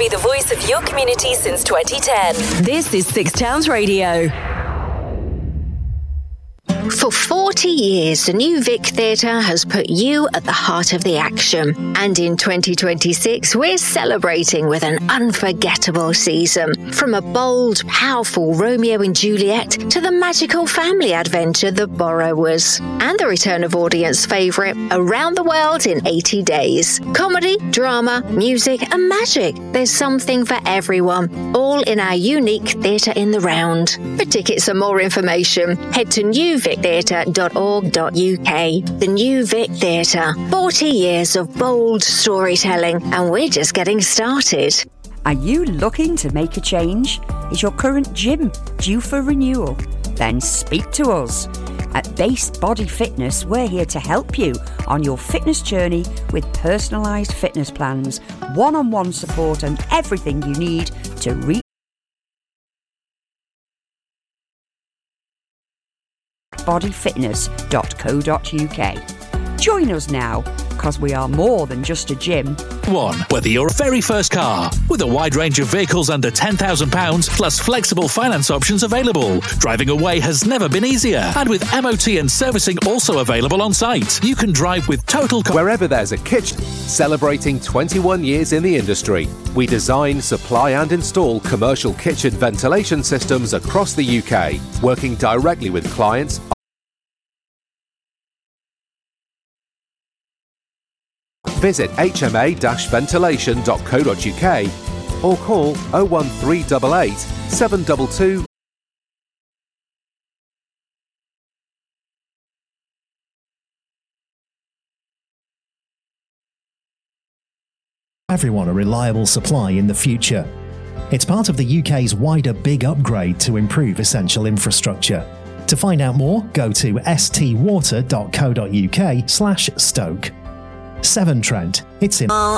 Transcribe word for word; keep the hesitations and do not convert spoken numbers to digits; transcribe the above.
Proudly the voice of your community since twenty ten. This is Six Towns Radio. For forty years, the New Vic Theatre has put you at the heart of the action. And in twenty twenty-six, we're celebrating with an unforgettable season. From a bold, powerful Romeo and Juliet to the magical family adventure The Borrowers. And the return of audience favourite, Around the World in eighty days. Comedy, drama, music and magic. There's something for everyone, all in our unique Theatre in the Round. For tickets and more information, head to new vic theatre dot org dot u k. The New Vic Theatre. forty years of bold storytelling, and we're just getting started. Are you looking to make a change? Is your current gym due for renewal? Then speak to us. At Base Body Fitness, we're here to help you on your fitness journey with personalised fitness plans, one-on-one support and everything you need to reach body fitness dot co dot u k. Join us now, because we are more than just a gym. One, whether your very first car, with a wide range of vehicles under ten thousand pounds, plus flexible finance options available. Driving away has never been easier. And with M O T and servicing also available on site, you can drive with total... Co- Wherever there's a kitchen, celebrating twenty-one years in the industry. We design, supply and install commercial kitchen ventilation systems across the U K, working directly with clients. Visit h m a dash ventilation dot co dot u k or call oh one three eight eight, seven two two. Everyone a reliable supply in the future. It's part of the U K's wider big upgrade to improve essential infrastructure. To find out more, go to s t water dot co dot u k slash stoke. Severn Trent. It's in...